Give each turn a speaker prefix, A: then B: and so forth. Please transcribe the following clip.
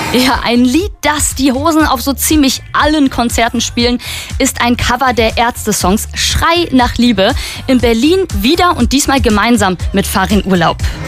A: Ja, ein Lied, das die Hosen auf so ziemlich allen Konzerten spielen, ist ein Cover der Ärzte-Songs Schrei nach Liebe in Berlin wieder und diesmal gemeinsam mit Farin Urlaub.